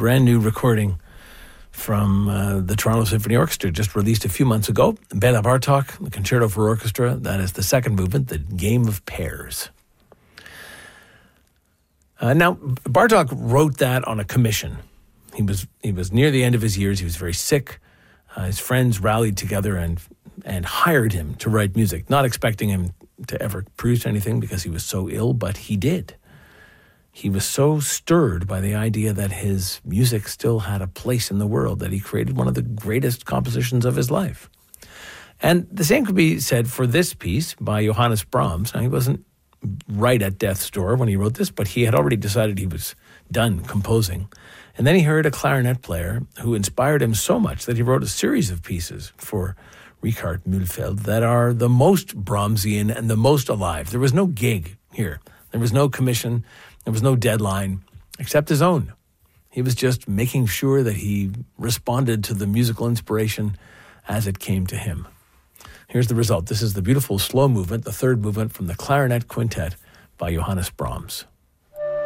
brand new recording from the Toronto Symphony Orchestra, just released a few months ago. Bela Bartok, the Concerto for Orchestra. That is the second movement, the Game of Pairs. Now, Bartok wrote that on a commission. He was near the end of his years. He was very sick. His friends rallied together and hired him to write music, not expecting him to ever produce anything because he was so ill, but he did. He was so stirred by the idea that his music still had a place in the world that he created one of the greatest compositions of his life. And the same could be said for this piece by Johannes Brahms. Now, he wasn't right at death's door when he wrote this, but he had already decided he was done composing. And then he heard a clarinet player who inspired him so much that he wrote a series of pieces for Richard Mühlfeld that are the most Brahmsian and the most alive. There was no gig here. There was no commission. There was no deadline except his own. He was just making sure that he responded to the musical inspiration as it came to him. Here's the result. This is the beautiful slow movement, the third movement from the Clarinet Quintet by Johannes Brahms.